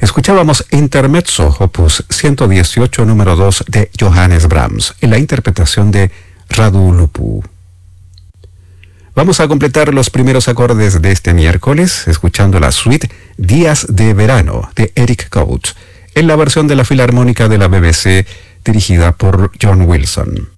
Escuchábamos Intermezzo, opus 118, número 2 de Johannes Brahms, en la interpretación de Radu Lupu. Vamos a completar los primeros acordes de este miércoles, escuchando la suite Días de Verano de Eric Coates, en la versión de la Filarmónica de la BBC, dirigida por John Wilson.